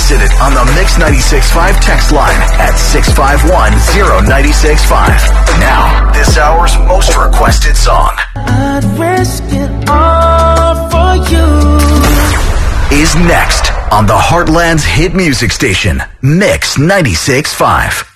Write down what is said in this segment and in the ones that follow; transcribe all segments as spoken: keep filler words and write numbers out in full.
requested it on the Mix ninety-six point five text line at six five one zero nine six five. Now, this hour's most requested song. I'd risk it all for you. Is next on the Heartland's hit music station, Mix ninety-six point five.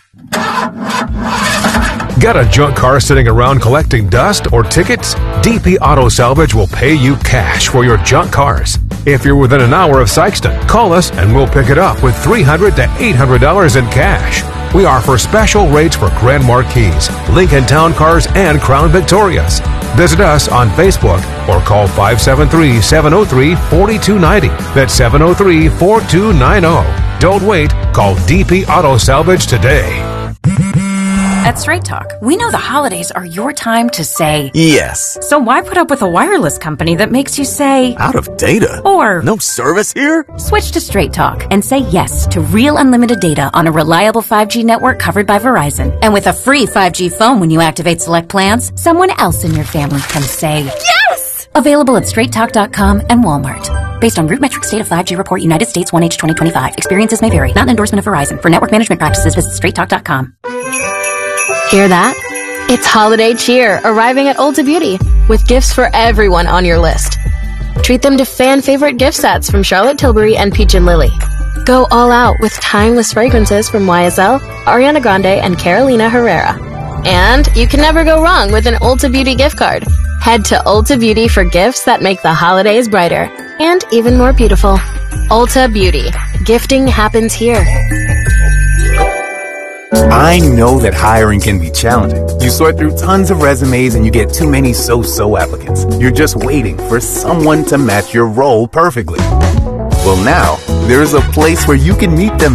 Got a junk car sitting around collecting dust or tickets? D P Auto Salvage will pay you cash for your junk cars. If you're within an hour of Sykeston, call us and we'll pick it up with three hundred dollars to eight hundred dollars in cash. We offer special rates for Grand Marquis, Lincoln Town Cars, and Crown Victorias. Visit us on Facebook or call five seven three, seven oh three, four two nine oh. That's seven oh three, four two nine oh. Don't wait. Call D P Auto Salvage today. At Straight Talk, we know the holidays are your time to say yes. So why put up with a wireless company that makes you say out of data? Or no service here? Switch to Straight Talk and say yes to real unlimited data on a reliable five G network covered by Verizon. And with a free five G phone when you activate select plans, someone else in your family can say yes! Available at straight talk dot com and Walmart. Based on RootMetrics State of five G Report United States one H twenty twenty-five. Experiences may vary. Not an endorsement of Verizon. For network management practices, visit straight talk dot com. Hear that? It's holiday cheer arriving at Ulta Beauty with gifts for everyone on your list. Treat them to fan favorite gift sets from Charlotte Tilbury and Peach and Lily. Go all out with timeless fragrances from Y S L, Ariana Grande, and Carolina Herrera. And you can never go wrong with an Ulta Beauty gift card. Head to Ulta Beauty for gifts that make the holidays brighter and even more beautiful. Ulta Beauty. Gifting happens here. I know that hiring can be challenging. You sort through tons of resumes and you get too many so-so applicants. You're just waiting for someone to match your role perfectly. Well, now, there's a place where you can meet them